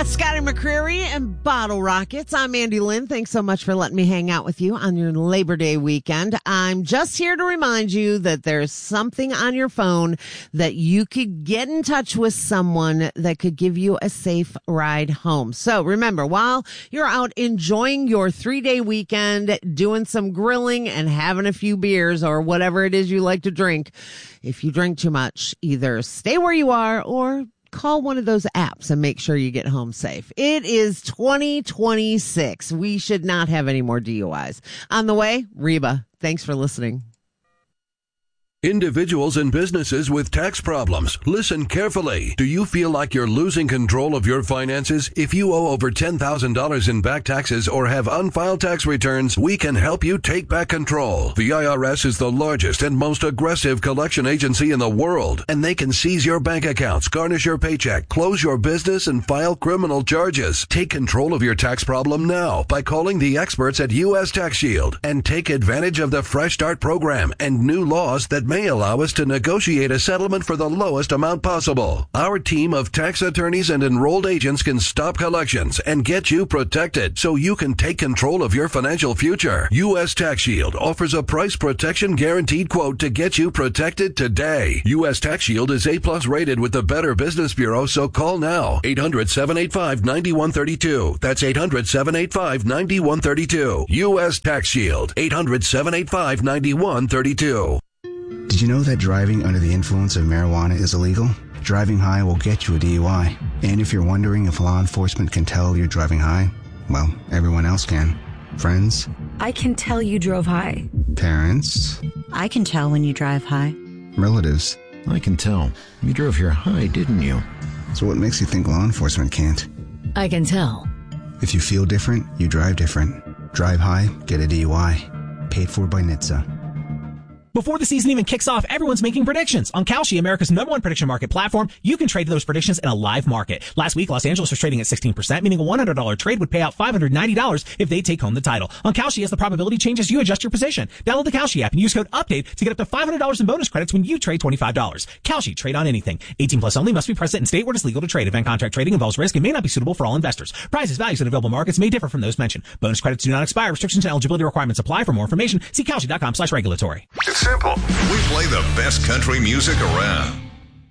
That's Scotty McCreery and Bottle Rockets. I'm Andy Lynn. Thanks so much for letting me hang out with you on your Labor Day weekend. I'm just here to remind you that there's something on your phone that you could get in touch with someone that could give you a safe ride home. So remember, while you're out enjoying your 3-day weekend, doing some grilling and having a few beers or whatever it is you like to drink, if you drink too much, either stay where you are or call one of those apps and make sure you get home safe. It is 2026. We should not have any more DUIs. On the way, Reba. Thanks for listening. Individuals and businesses with tax problems, listen carefully. Do you feel like you're losing control of your finances? If you owe over $10,000 in back taxes or have unfiled tax returns, we can help you take back control. The IRS is the largest and most aggressive collection agency in the world, and they can seize your bank accounts, garnish your paycheck, close your business, and file criminal charges. Take control of your tax problem now by calling the experts at U.S. Tax Shield and take advantage of the Fresh Start program and new laws that may allow us to negotiate a settlement for the lowest amount possible. Our team of tax attorneys and enrolled agents can stop collections and get you protected so you can take control of your financial future. U.S. Tax Shield offers a price protection guaranteed quote to get you protected today. U.S. Tax Shield is A+ rated with the Better Business Bureau, so call now. 800-785-9132. That's 800-785-9132. U.S. Tax Shield. 800-785-9132. Did you know that driving under the influence of marijuana is illegal? Driving high will get you a DUI. And if you're wondering if law enforcement can tell you're driving high, well, everyone else can. Friends? I can tell you drove high. Parents? I can tell when you drive high. Relatives? I can tell. You drove here high, didn't you? So what makes you think law enforcement can't? I can tell. If you feel different, you drive different. Drive high, get a DUI. Paid for by NHTSA. Before the season even kicks off, everyone's making predictions. On Kalshi, America's #1 prediction market platform, you can trade those predictions in a live market. Last week, Los Angeles was trading at 16%, meaning a $100 trade would pay out $590 if they take home the title. On Kalshi, as the probability changes, you adjust your position. Download the Kalshi app and use code UPDATE to get up to $500 in bonus credits when you trade $25. Kalshi, trade on anything. 18 plus only, must be present in state where it is legal to trade. Event contract trading involves risk and may not be suitable for all investors. Prices, values, and available markets may differ from those mentioned. Bonus credits do not expire. Restrictions and eligibility requirements apply. For more information, see Kalshi.com/regulatory. It's simple. We play the best country music around.